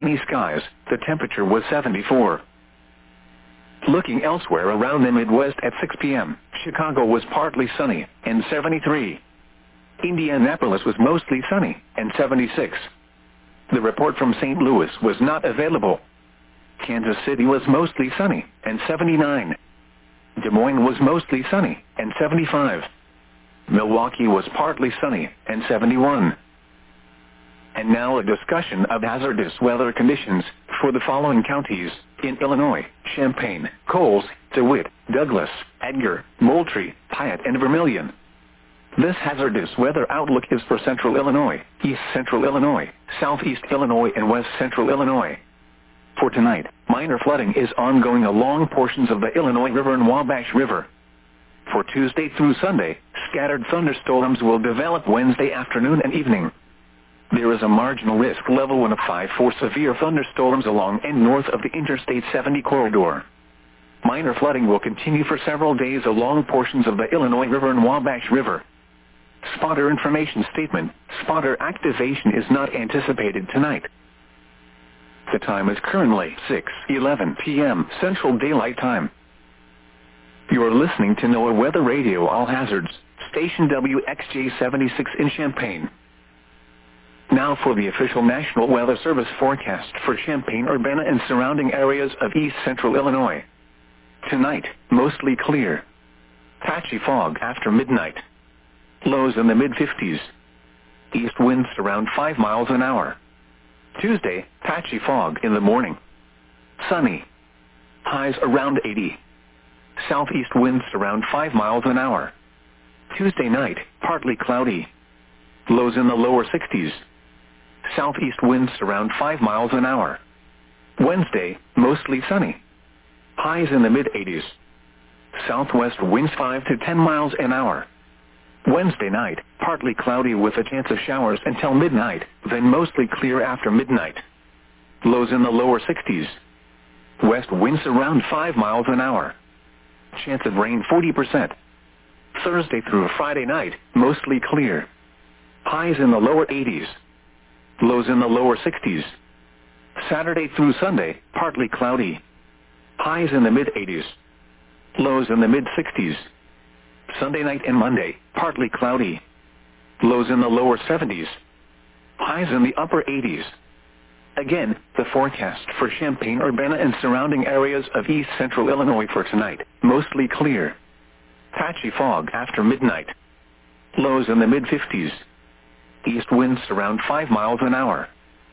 sunny skies, the temperature was 74. Looking elsewhere around the Midwest at 6 p.m., Chicago was partly sunny, and 73. Indianapolis was mostly sunny, and 76. The report from St. Louis was not available. Kansas City was mostly sunny, and 79. Des Moines was mostly sunny, and 75. Milwaukee was partly sunny, and 71. And now a discussion of hazardous weather conditions for the following counties in Illinois: Champaign, Coles, DeWitt, Douglas, Edgar, Moultrie, Piatt, and Vermilion. This hazardous weather outlook is for Central Illinois, East Central Illinois, Southeast Illinois, and West Central Illinois. For tonight, minor flooding is ongoing along portions of the Illinois River and Wabash River. For Tuesday through Sunday, scattered thunderstorms will develop Wednesday afternoon and evening. There is a marginal risk level 1 of 5 for severe thunderstorms along and north of the Interstate 70 corridor. Minor flooding will continue for several days along portions of the Illinois River and Wabash River. Spotter information statement: spotter activation is not anticipated tonight. The time is currently 6:11 p.m. Central Daylight Time. You are listening to NOAA Weather Radio All Hazards, station WXJ-76 in Champaign. Now for the official National Weather Service forecast for Champaign-Urbana and surrounding areas of East Central Illinois. Tonight, mostly clear. Patchy fog after midnight. Lows in the mid-50s. East winds around 5 miles an hour. Tuesday, patchy fog in the morning. Sunny. Highs around 80. Southeast winds around 5 miles an hour. Tuesday night, partly cloudy. Lows in the lower 60s. Southeast winds around 5 miles an hour. Wednesday, mostly sunny. Highs in the mid-80s. Southwest winds 5 to 10 miles an hour. Wednesday night, partly cloudy with a chance of showers until midnight, then mostly clear after midnight. Lows in the lower 60s. West winds around 5 miles an hour. Chance of rain 40%. Thursday through Friday night, mostly clear. Highs in the lower 80s. Lows in the lower 60s. Saturday through Sunday, partly cloudy. Highs in the mid-80s. Lows in the mid-60s. Sunday night and Monday, partly cloudy. Lows in the lower 70s. Highs in the upper 80s. Again, the forecast for Champaign-Urbana and surrounding areas of East Central Illinois for tonight: mostly clear. Patchy fog after midnight. Lows in the mid-50s. East winds around 5 miles an hour.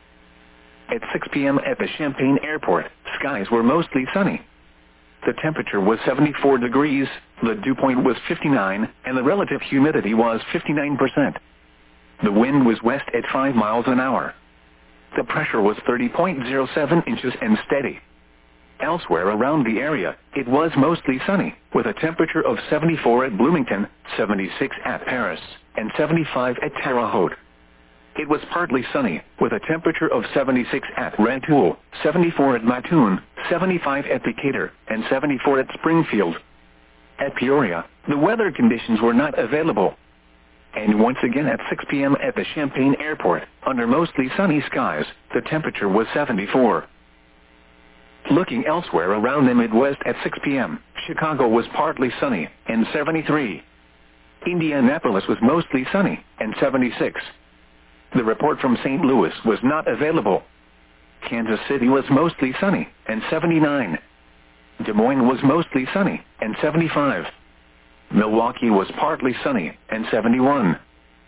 At 6 p.m. at the Champaign Airport, skies were mostly sunny. The temperature was 74 degrees, the dew point was 59, and the relative humidity was 59%. The wind was west at 5 miles an hour. The pressure was 30.07 inches and steady. Elsewhere around the area, it was mostly sunny, with a temperature of 74 at Bloomington, 76 at Paris, and 75 at Terre Haute. It was partly sunny, with a temperature of 76 at Rantoul, 74 at Mattoon, 75 at Decatur, and 74 at Springfield. At Peoria, the weather conditions were not available. And once again at 6 p.m. at the Champaign Airport, under mostly sunny skies, the temperature was 74. Looking elsewhere around the Midwest at 6 p.m., Chicago was partly sunny, and 73. Indianapolis was mostly sunny, and 76. The report from St. Louis was not available. Kansas City was mostly sunny, and 79. Des Moines was mostly sunny, and 75. Milwaukee was partly sunny, and 71.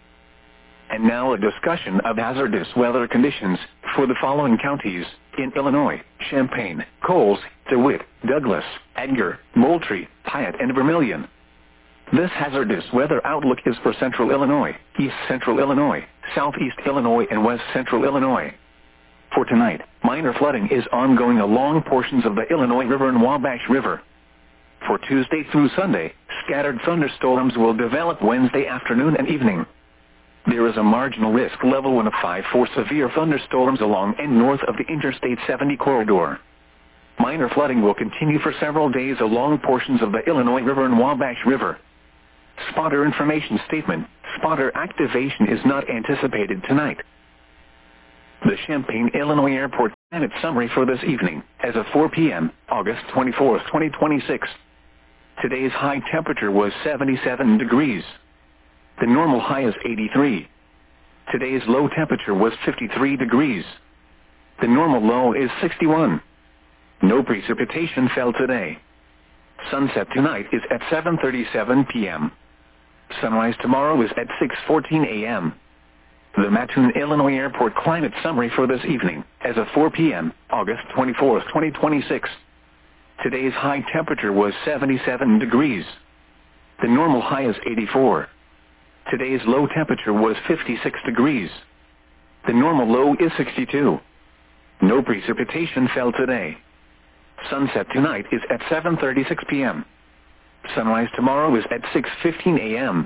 And now a discussion of hazardous weather conditions for the following counties in Illinois: Champaign, Coles, DeWitt, Douglas, Edgar, Moultrie, Piatt, and Vermilion. This hazardous weather outlook is for Central Illinois, East Central Illinois, Southeast Illinois, and West Central Illinois. For tonight, minor flooding is ongoing along portions of the Illinois River and Wabash River. For Tuesday through Sunday, scattered thunderstorms will develop Wednesday afternoon and evening. There is a marginal risk level 1 of 5 for severe thunderstorms along and north of the Interstate 70 corridor. Minor flooding will continue for several days along portions of the Illinois River and Wabash River. Spotter information statement: spotter activation is not anticipated tonight. The Champaign, Illinois Airport climate summary for this evening, as of 4 p.m., August 24, 2026. Today's high temperature was 77 degrees. The normal high is 83. Today's low temperature was 53 degrees. The normal low is 61. No precipitation fell today. Sunset tonight is at 7:37 p.m. Sunrise tomorrow is at 6:14 a.m. The Mattoon, Illinois Airport climate summary for this evening, as of 4 p.m., August 24, 2026. Today's high temperature was 77 degrees. The normal high is 84. Today's low temperature was 56 degrees. The normal low is 62. No precipitation fell today. Sunset tonight is at 7:36 p.m. Sunrise tomorrow is at 6:15 a.m.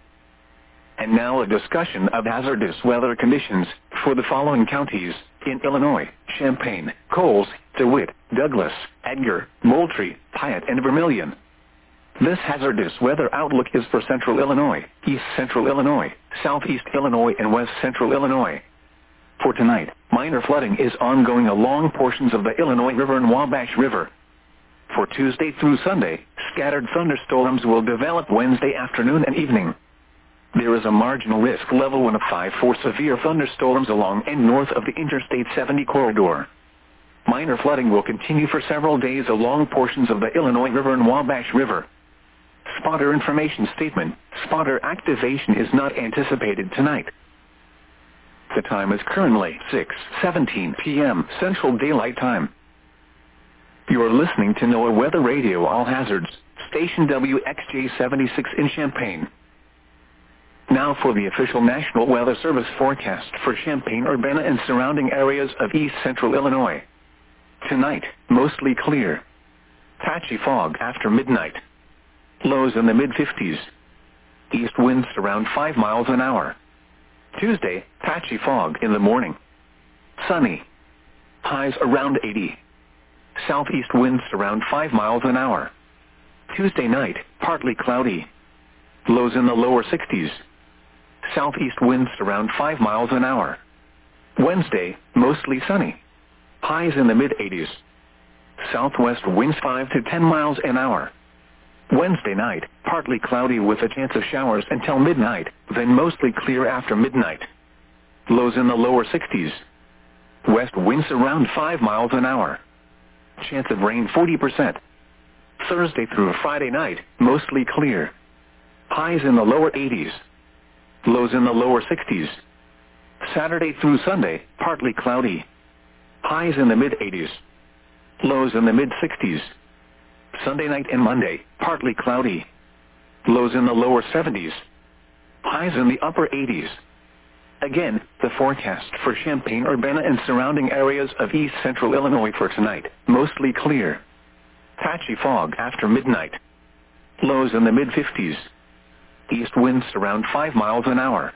And now a discussion of hazardous weather conditions for the following counties in Illinois: Champaign, Coles, DeWitt, Douglas, Edgar, Moultrie, Piatt, and Vermilion. This hazardous weather outlook is for Central Illinois, East Central Illinois, Southeast Illinois, and West Central Illinois. For tonight, minor flooding is ongoing along portions of the Illinois River and Wabash River. For Tuesday through Sunday, scattered thunderstorms will develop Wednesday afternoon and evening. There is a marginal risk level 1 of 5 for severe thunderstorms along and north of the Interstate 70 corridor. Minor flooding will continue for several days along portions of the Illinois River and Wabash River. Spotter information statement: spotter activation is not anticipated tonight. The time is currently 6:17 p.m. Central Daylight Time. You are listening to NOAA Weather Radio All Hazards, station WXJ-76 in Champaign. Now for the official National Weather Service forecast for Champaign, Urbana, and surrounding areas of East Central Illinois. Tonight, mostly clear. Patchy fog after midnight. Lows in the mid-50s. East winds around 5 miles an hour. Tuesday, patchy fog in the morning. Sunny. Highs around 80. Southeast winds around 5 miles an hour. Tuesday night, partly cloudy. Lows in the lower 60s. Southeast winds around 5 miles an hour. Wednesday, mostly sunny. Highs in the mid-80s. Southwest winds 5 to 10 miles an hour. Wednesday night, partly cloudy with a chance of showers until midnight, then mostly clear after midnight. Lows in the lower 60s. West winds around 5 miles an hour. Chance of rain 40%. Thursday through Friday night, mostly clear. Highs in the lower 80s. Lows in the lower 60s. Saturday through Sunday, partly cloudy. Highs in the mid-80s. Lows in the mid-60s. Sunday night and Monday, partly cloudy. Lows in the lower 70s. Highs in the upper 80s. Again, the forecast for Champaign, Urbana, and surrounding areas of East Central Illinois for tonight, mostly clear. Patchy fog after midnight. Lows in the mid-50s. East winds around 5 miles an hour.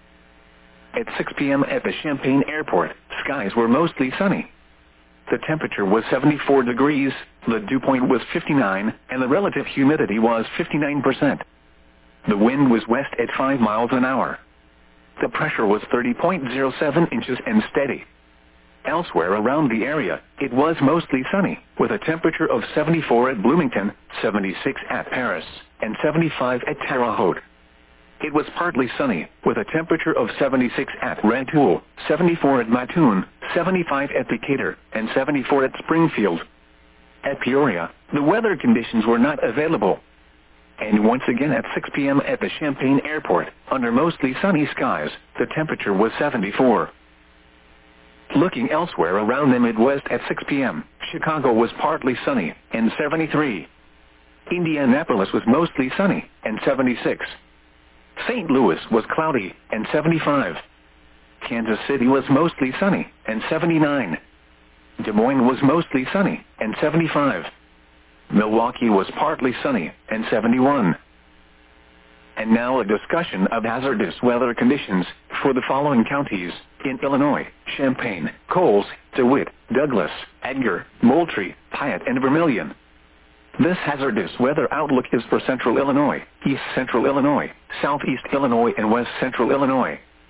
At 6 p.m. at the Champaign Airport, skies were mostly sunny. The temperature was 74 degrees, the dew point was 59, and the relative humidity was 59%. The wind was west at 5 miles an hour. The pressure was 30.07 inches and steady. Elsewhere around the area, it was mostly sunny, with a temperature of 74 at Bloomington, 76 at Paris, and 75 at Terre Haute. It was partly sunny, with a temperature of 76 at Rantoul, 74 at Mattoon, 75 at Decatur, and 74 at Springfield. At Peoria, the weather conditions were not available. And once again at 6 p.m. at the Champaign Airport, under mostly sunny skies, the temperature was 74. Looking elsewhere around the Midwest at 6 p.m., Chicago was partly sunny, and 73. Indianapolis was mostly sunny, and 76. St. Louis was cloudy, and 75. Kansas City was mostly sunny, and 79. Des Moines was mostly sunny, and 75. Milwaukee was partly sunny, and 71. And now a discussion of hazardous weather conditions for the following counties in Illinois: Champaign, Coles, DeWitt, Douglas, Edgar, Moultrie, Piatt, and Vermilion. This hazardous weather outlook is for Central Illinois, East Central Illinois, Southeast Illinois, and West Central Illinois.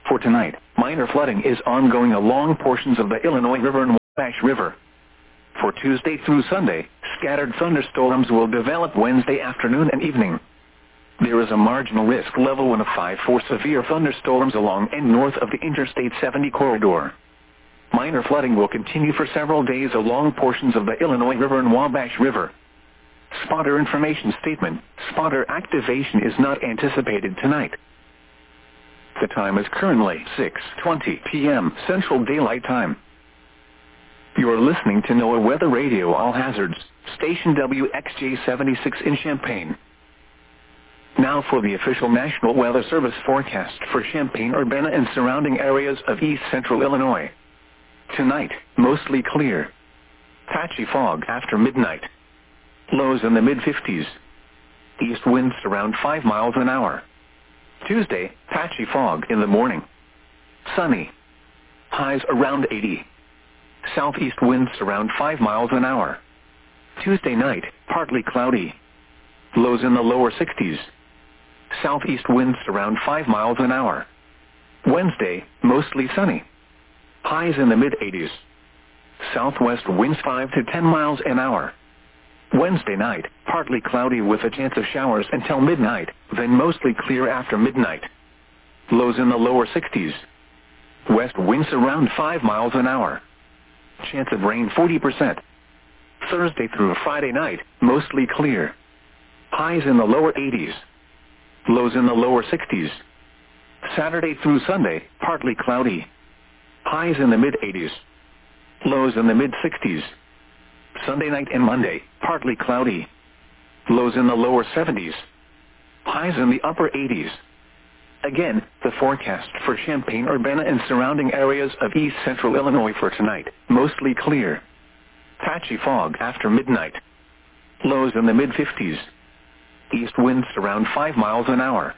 For tonight, minor flooding is ongoing along portions of the Illinois River and Wabash River. For Tuesday through Sunday, scattered thunderstorms will develop Wednesday afternoon and evening. There is a marginal risk level 1 of 5 for severe thunderstorms along and north of the Interstate 70 corridor. Minor flooding will continue for several days along portions of the Illinois River and Wabash River. Spotter information statement: spotter activation is not anticipated tonight. The time is currently 6:20 p.m. Central Daylight Time. You are listening to NOAA Weather Radio All Hazards, station WXJ-76 in Champaign. Now for the official National Weather Service forecast for Champaign-Urbana and surrounding areas of east central Illinois. Tonight, mostly clear. Patchy fog after midnight. Lows in the mid-50s. East winds around 5 miles an hour. Tuesday, patchy fog in the morning. Sunny. Highs around 80. Southeast winds around 5 miles an hour. Tuesday night, partly cloudy. Lows in the lower 60s. Southeast winds around 5 miles an hour. Wednesday, mostly sunny. Highs in the mid-80s. Southwest winds 5 to 10 miles an hour. Wednesday night, partly cloudy with a chance of showers until midnight, then mostly clear after midnight. Lows in the lower 60s. West winds around 5 miles an hour. Chance of rain 40%. Thursday through Friday night, mostly clear. Highs in the lower 80s. Lows in the lower 60s. Saturday through Sunday, partly cloudy. Highs in the mid-80s. Lows in the mid-60s. Sunday night and Monday, partly cloudy. Lows in the lower 70s. Highs in the upper 80s. Again, the forecast for Champaign-Urbana and surrounding areas of east central Illinois for tonight, mostly clear. Patchy fog after midnight. Lows in the mid-50s. East winds around 5 miles an hour.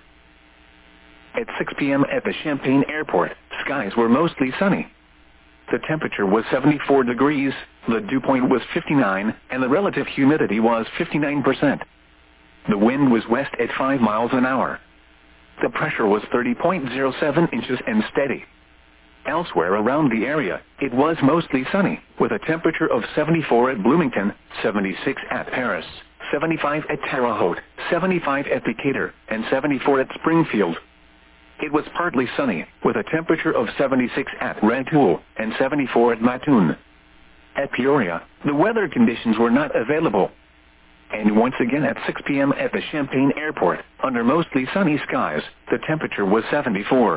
At 6 p.m. at the Champaign Airport, skies were mostly sunny. The temperature was 74 degrees, the dew point was 59, and the relative humidity was 59%. The wind was west at 5 miles an hour. The pressure was 30.07 inches and steady. Elsewhere around the area, it was mostly sunny, with a temperature of 74 at Bloomington, 76 at Paris, 75 at Terre Haute, 75 at Decatur, and 74 at Springfield. It was partly sunny, with a temperature of 76 at Rantoul and 74 at Mattoon. At Peoria, the weather conditions were not available. And once again at 6 p.m. at the Champaign Airport, under mostly sunny skies, the temperature was 74.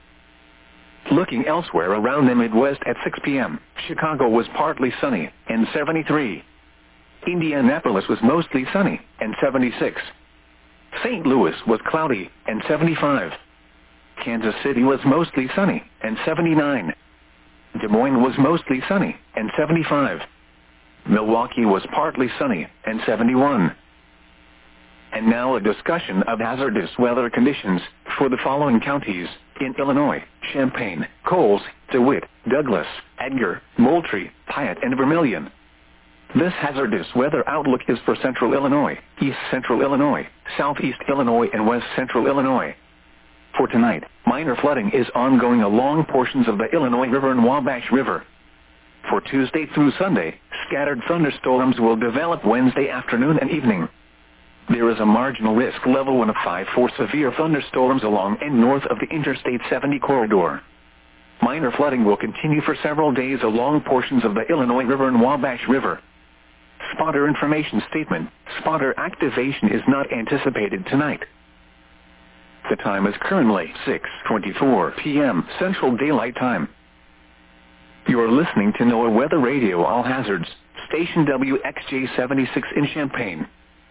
Looking elsewhere around the Midwest at 6 p.m., Chicago was partly sunny and 73. Indianapolis was mostly sunny and 76. St. Louis was cloudy and 75. Kansas City was mostly sunny and 79. Des Moines was mostly sunny and 75. Milwaukee was partly sunny and 71. And now a discussion of hazardous weather conditions for the following counties in Illinois: Champaign, Coles, DeWitt, Douglas, Edgar, Moultrie, Piatt, and Vermilion. This hazardous weather outlook is for central Illinois, east central Illinois, southeast Illinois, and west central Illinois. For tonight, minor flooding is ongoing along portions of the Illinois River and Wabash River. For Tuesday through Sunday, scattered thunderstorms will develop Wednesday afternoon and evening. There is a marginal risk level 1 of 5 for severe thunderstorms along and north of the Interstate 70 corridor. Minor flooding will continue for several days along portions of the Illinois River and Wabash River. Spotter information statement: spotter activation is not anticipated tonight. The time is currently 6:24 p.m. Central Daylight Time. You are listening to NOAA Weather Radio All Hazards, station WXJ-76 in Champaign.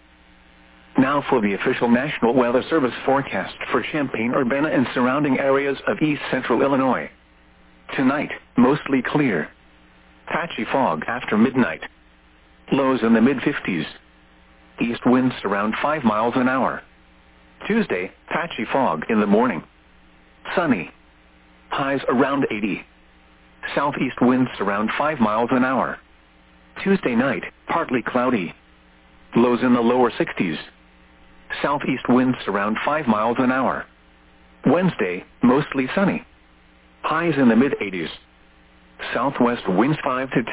Now for the official National Weather Service forecast for Champaign-Urbana and surrounding areas of east central Illinois. Tonight, mostly clear. Patchy fog after midnight. Lows in the mid-50s. East winds around 5 miles an hour. Tuesday, patchy fog in the morning. Sunny. Highs around 80. Southeast winds around 5 miles an hour. Tuesday night, partly cloudy. Lows in the lower 60s. Southeast winds around 5 miles an hour. Wednesday, mostly sunny. Highs in the mid-80s. Southwest winds 5 to 10.